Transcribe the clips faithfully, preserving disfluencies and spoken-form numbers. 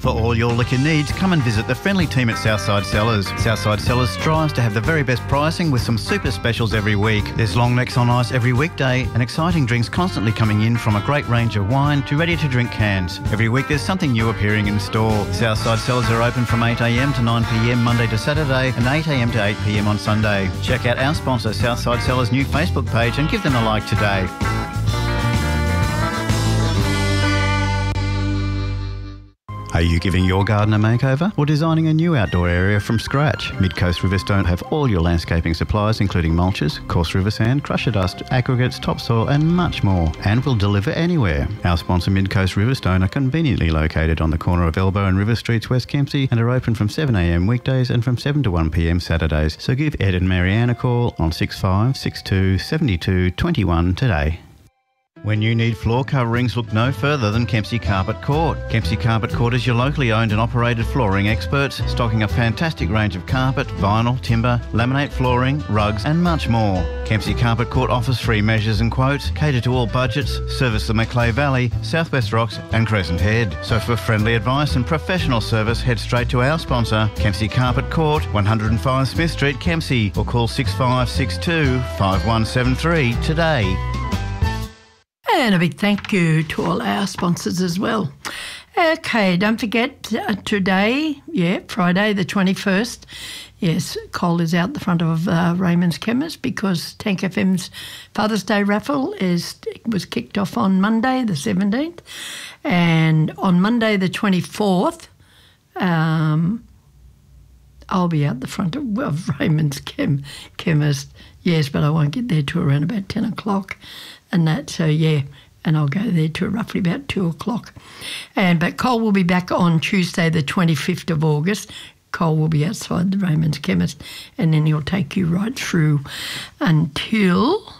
For all your liquor needs, come and visit the friendly team at Southside Cellars. Southside Cellars strives to have the very best pricing with some super specials every week. There's long necks on ice every weekday and exciting drinks constantly coming in, from a great range of wine to ready-to-drink cans. Every week there's something new appearing in store. Southside Cellars are open from eight a m to nine p m Monday to Saturday and eight a m to eight p m on Sunday. Check out our sponsor Southside Cellars' new Facebook page and give them a like today. Are you giving your garden a makeover or designing a new outdoor area from scratch? Midcoast Riverstone have all your landscaping supplies, including mulches, coarse river sand, crusher dust, aggregates, topsoil and much more, and will deliver anywhere. Our sponsor Midcoast Riverstone are conveniently located on the corner of Elbow and River Streets, West Kempsey, and are open from seven a m weekdays and from seven to one p m Saturdays. So give Ed and Marianne a call on six five six two seven two two one today. When you need floor coverings, look no further than Kempsey Carpet Court. Kempsey Carpet Court is your locally owned and operated flooring experts, stocking a fantastic range of carpet, vinyl, timber, laminate flooring, rugs and much more. Kempsey Carpet Court offers free measures and quotes, cater to all budgets, service the Macleay Valley, Southwest Rocks and Crescent Head. So for friendly advice and professional service, head straight to our sponsor, Kempsey Carpet Court, one oh five Smith Street, Kempsey, or call six five six two five one seven three today. And a big thank you to all our sponsors as well. Okay, don't forget uh, today, yeah, Friday the twenty-first, yes, Cole is out the front of uh, Raymond's Chemist because Tank F M's Father's Day raffle is was kicked off on Monday the seventeenth. And on Monday the twenty-fourth, um, I'll be out the front of, of Raymond's Chem, Chemist, yes, but I won't get there till around about ten o'clock. And that, so yeah, and I'll go there to roughly about two o'clock. And but Cole will be back on Tuesday, the twenty-fifth of August. Cole will be outside the Raymond's Chemist, and then he'll take you right through until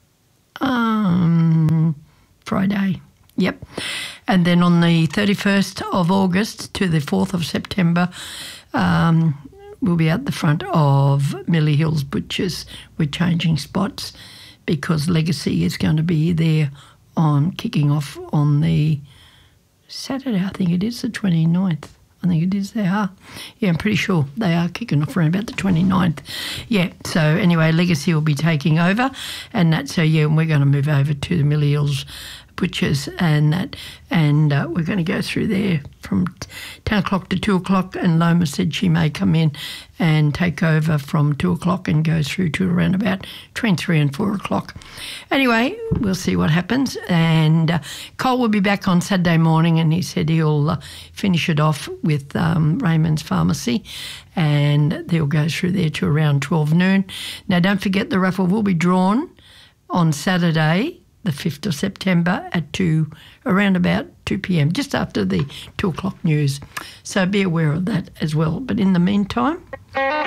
um, Friday. Yep. And then on the thirty-first of August to the fourth of September, um, we'll be out the front of Millie Hills Butchers. We're changing spots, because Legacy is going to be there on kicking off on the Saturday, I think it is, the twenty-ninth. I think it is, they are. Yeah, I'm pretty sure they are kicking off around about the twenty-ninth. Yeah, so anyway, Legacy will be taking over, and that, so yeah, and we're going to move over to the Millie Hills Butchers, and that, and uh, we're going to go through there from ten o'clock to two o'clock, and Loma said she may come in and take over from two o'clock and go through to around about between three and four o'clock. Anyway, we'll see what happens, and uh, Cole will be back on Saturday morning, and he said he'll uh, finish it off with um, Raymond's Pharmacy, and they'll go through there to around twelve noon. Now, don't forget the raffle will be drawn on Saturday, the fifth of September at two, around about two p m, just after the two o'clock news. So be aware of that as well. But in the meantime,